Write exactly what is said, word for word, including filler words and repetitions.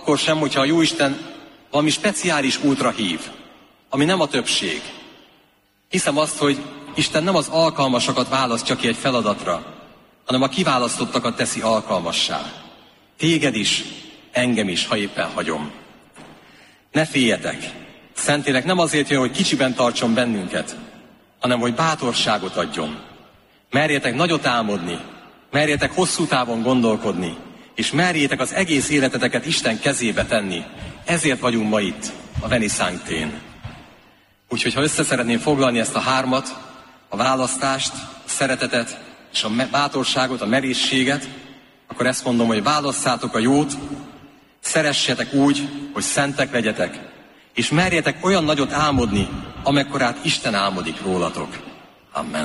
akkor sem, hogyha a Jóisten valami speciális útra hív, ami nem a többség. Hiszem azt, hogy Isten nem az alkalmasakat választja ki egy feladatra, hanem a kiválasztottakat teszi alkalmassá. Téged is, engem is, ha éppen hagyom. Ne féljetek! Szentlélek nem azért jön, hogy kicsiben tartson bennünket, hanem hogy bátorságot adjon. Merjetek nagyot álmodni, merjetek hosszú távon gondolkodni, és merjétek az egész életeteket Isten kezébe tenni. Ezért vagyunk ma itt, a Veniszántén. Úgyhogy ha össze szeretném foglalni ezt a hármat, a választást, a szeretetet és a bátorságot, a merészséget, akkor ezt mondom, hogy válasszátok a jót, szeressetek úgy, hogy szentek legyetek, és merjetek olyan nagyot álmodni, amekkorát Isten álmodik rólatok. Amen.